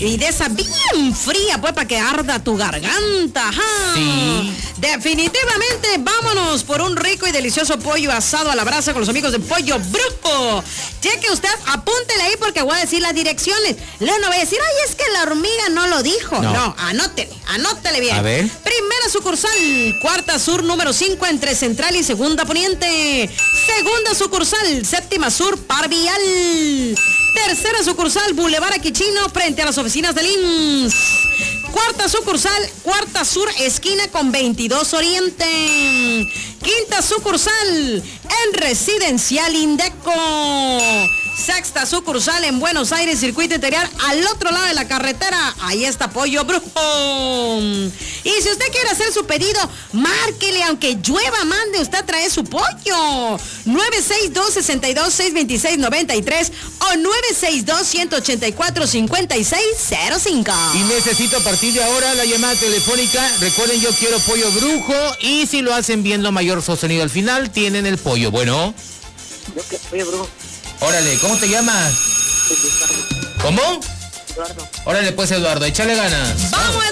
Y de esa bien fría, pues, para que arda tu garganta. ¡Ja! Sí. Definitivamente, vámonos por un rico y delicioso pollo asado a la brasa con los amigos de Pollo Brujo. Cheque usted, apúntele ahí porque voy a decir las direcciones. Luego no voy a decir, ay, es que la hormiga no lo dijo. No, anótele bien. A ver. Primera sucursal, Cuarta Sur, número 5, entre Central y Segunda Poniente. Segunda sucursal, Séptima Sur, Parvial. Tercera sucursal, Boulevard Aquichino, frente a las oficinas del IMSS. Cuarta sucursal, Cuarta Sur, esquina con 22 Oriente. Quinta sucursal, en Residencial Indeco. Sexta sucursal en Buenos Aires, circuito interior, al otro lado de la carretera. Ahí está Pollo Brujo. Y si usted quiere hacer su pedido, márquele, aunque llueva, mande usted a traer su pollo. 962-62-626-93 o 962-184-5605. Y necesito a partir de ahora la llamada telefónica. Recuerden, yo quiero Pollo Brujo. Y si lo hacen bien, lo mayor sostenido al final, tienen el pollo. Bueno. Yo quiero Pollo Brujo. Órale, ¿cómo te llamas? ¿Cómo? Eduardo. Órale, pues, Eduardo, échale ganas. ¡Vamos,